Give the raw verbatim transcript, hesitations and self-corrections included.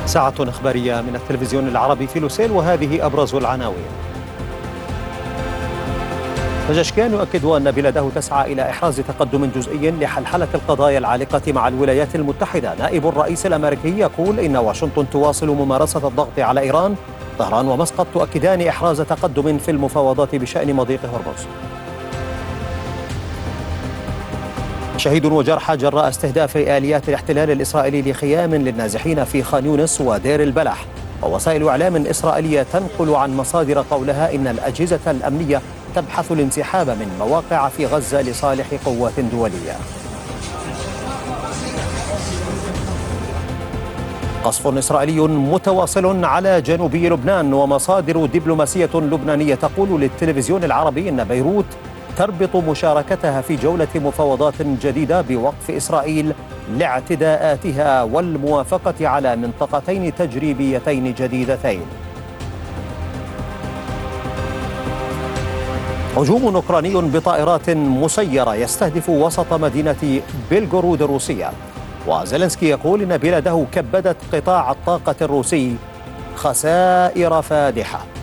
ساعة إخبارية من التلفزيون العربي في لوسيل، وهذه أبرز العناوين. بزشكيان يؤكد أن بلاده تسعى إلى إحراز تقدم جزئي لحلحلة القضايا العالقة مع الولايات المتحدة. نائب الرئيس الأمريكي يقول إن واشنطن تواصل ممارسة الضغط على إيران. طهران ومسقط تؤكدان إحراز تقدم في المفاوضات بشأن مضيق هرمز. شهيد وجرحى جراء استهداف آليات الاحتلال الإسرائيلي لخيام للنازحين في خان يونس ودير البلح. ووسائل إعلام إسرائيلية تنقل عن مصادر قولها إن الأجهزة الأمنية تبحث الانسحاب من مواقع في غزة لصالح قوات دولية. قصف إسرائيلي متواصل على جنوبي لبنان، ومصادر دبلوماسية لبنانية تقول للتلفزيون العربي إن بيروت تربط مشاركتها في جولة مفاوضات جديدة بوقف إسرائيل لاعتداءاتها والموافقة على منطقتين تجريبيتين جديدتين. هجوم أوكراني بطائرات مسيرة يستهدف وسط مدينة بيلغورود الروسية، وزيلنسكي يقول إن بلاده كبدت قطاع الطاقة الروسي خسائر فادحة.